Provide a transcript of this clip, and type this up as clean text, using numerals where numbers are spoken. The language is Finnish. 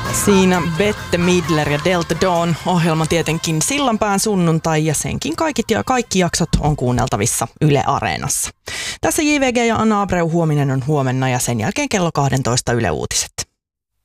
Siinä Bette Midler ja Delta Dawn -ohjelma tietenkin Sillanpään sunnuntai ja senkin kaikki jaksot on kuunneltavissa Yle Areenassa. Tässä JVG ja Anna Abreu, huominen on huomenna ja sen jälkeen kello 12 Yle Uutiset.